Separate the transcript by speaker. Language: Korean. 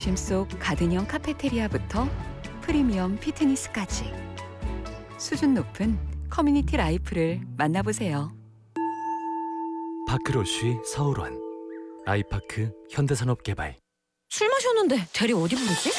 Speaker 1: 도심 속 가든형 카페테리아부터 프리미엄 피트니스까지 수준 높은 커뮤니티 라이프를 만나보세요.
Speaker 2: 파크로쉬 서울원 아이파크 현대산업개발.
Speaker 3: 술 마셨는데 대리 어디 부르지?